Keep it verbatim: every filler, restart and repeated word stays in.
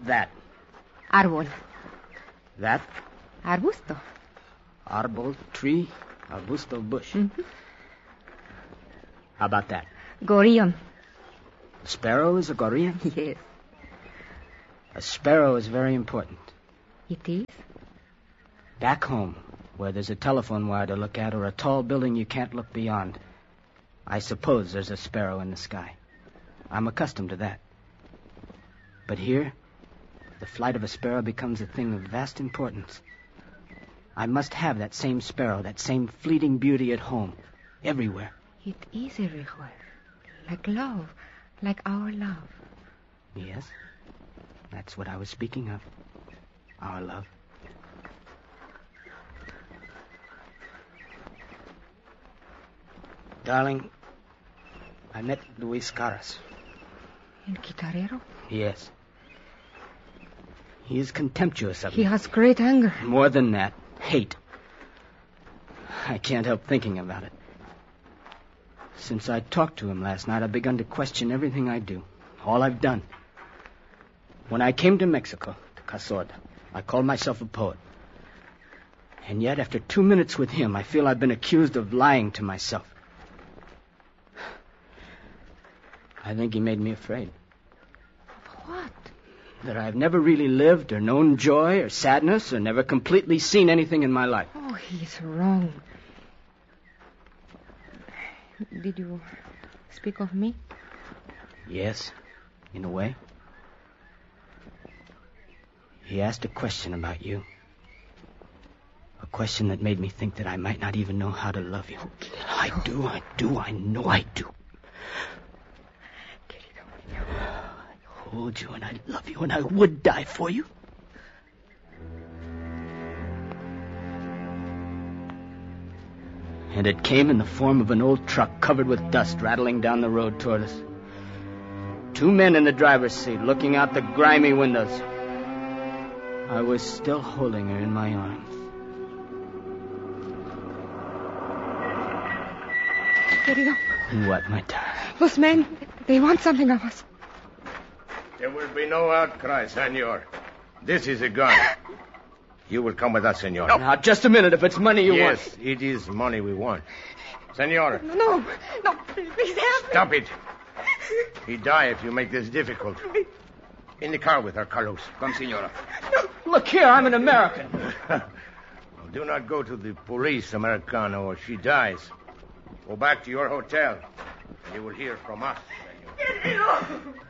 that? Árbol. That? Arbusto. Arbol, tree, arbusto, bush. Mm-hmm. How about that? Gorillon. A sparrow is a gorillon? Yes. A sparrow is very important. It is? Back home, where there's a telephone wire to look at or a tall building you can't look beyond, I suppose there's a sparrow in the sky. I'm accustomed to that. But here, the flight of a sparrow becomes a thing of vast importance. I must have that same sparrow, that same fleeting beauty at home, everywhere. It is everywhere. Like love. Like our love. Yes, that's what I was speaking of. Our love. Darling, I met Luis Caras. El guitarrero? Yes. He is contemptuous of He me. has great anger. More than that, hate. I can't help thinking about it. Since I talked to him last night, I've begun to question everything I do. All I've done. When I came to Mexico, to Casorda, I called myself a poet. And yet, after two minutes with him, I feel I've been accused of lying to myself. I think he made me afraid. Of what? That I've never really lived or known joy or sadness or never completely seen anything in my life. Oh, he's wrong. Did you speak of me? Yes, in a way. He asked a question about you. A question that made me think that I might not even know how to love you. I do, I do, I know I do. I hold you and I love you and I would die for you. And it came in the form of an old truck covered with dust rattling down the road toward us. Two men in the driver's seat looking out the grimy windows. I was still holding her in my arms. Querido. What, my darling? Those men, they want something of us. There will be no outcry, senor. This is a gun. You will come with us, senor. No. Now, just a minute, if it's money you yes, want. Yes, it is money we want. Senor. No, no, no, please help me. Stop it. He die if you make this difficult. In the car with her, Carlos. Come, senora. No. Look here, I'm an American. Do not go to the police, Americano, or she dies. Go back to your hotel. You will hear from us, senor.